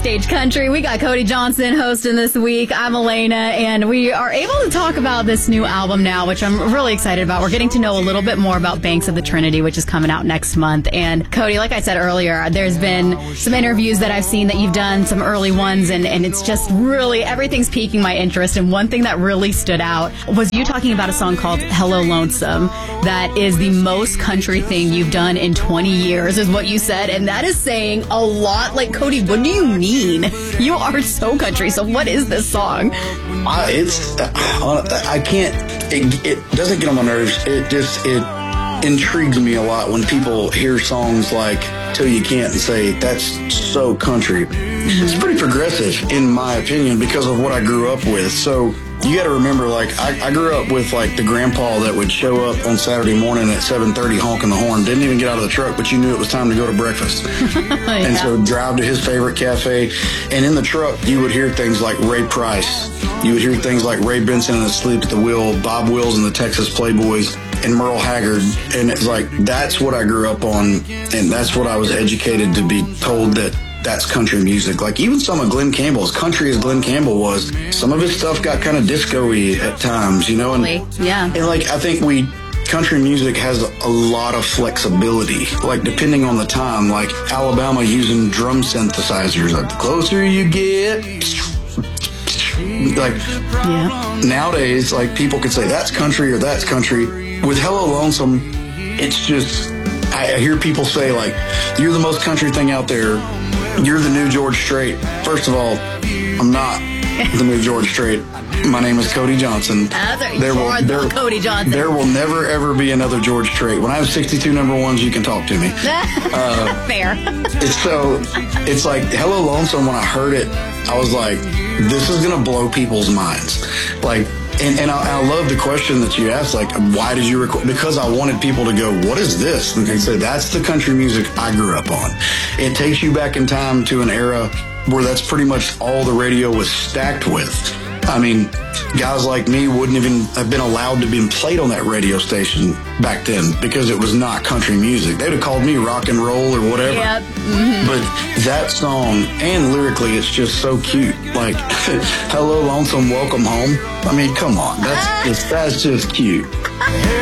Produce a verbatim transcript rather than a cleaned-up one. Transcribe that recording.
Stage Country. We got Cody Johnson hosting this week. I'm Elena, and we are able to talk about this new album now, which I'm really excited about. We're getting to know a little bit more about Banks of the Trinity, which is coming out next month. And Cody, like I said earlier, there's been some interviews that I've seen that you've done, some early ones, and, and it's just really, everything's piquing my interest. And one thing that really stood out was you talking about a song called Hello Lonesome that is the most country thing you've done in twenty years, is what you said. And that is saying a lot. Like, Cody, what do you mean? You are so country. So what is this song? Uh, it's uh, I can't. It, it doesn't get on my nerves. It just it intrigues me a lot when people hear songs like "Till You Can't" and say that's so country. Mm-hmm. It's pretty progressive, in my opinion, because of what I grew up with. So you got to remember, like, I, I grew up with, like, the grandpa that would show up on Saturday morning at seven thirty honking the horn, didn't even get out of the truck, but you knew it was time to go to breakfast. Yeah. And so drive to his favorite cafe. And in the truck, you would hear things like Ray Price. You would hear things like Ray Benson and Asleep at the Wheel, Bob Wills and the Texas Playboys, and Merle Haggard. And it's like, that's what I grew up on, and that's what I was educated to be told that that's country music. Like, even some of Glenn Campbell's, country as Glenn Campbell was, some of his stuff got kind of disco-y at times, you know? And, yeah. And, like, I think we, country music has a lot of flexibility, like, depending on the time. Like, Alabama using drum synthesizers, like, the closer you get, like, yeah. Nowadays, like, people could say that's country or that's country. With Hello Lonesome, it's just, I hear people say, like, you're the most country thing out there. You're the new George Strait. First of all, I'm not the new George Strait. My name is Cody Johnson. Other, there will there, Cody Johnson. There will never ever be another George Strait. When I have sixty-two number ones, you can talk to me. Uh, Fair. It's so it's like Hello Lonesome. When I heard it, I was like, this is gonna blow people's minds. Like. And, and I, I love the question that you asked, like, why did you record? Because I wanted people to go, what is this? And they say, that's the country music I grew up on. It takes you back in time to an era where that's pretty much all the radio was stacked with. I mean, guys like me wouldn't even have been allowed to be played on that radio station back then because it was not country music. They would have called me rock and roll or whatever. Yep. Mm-hmm. But that song, and lyrically, it's just so cute. Like, Hello Lonesome, Welcome Home. I mean, come on. That's just, that's just cute.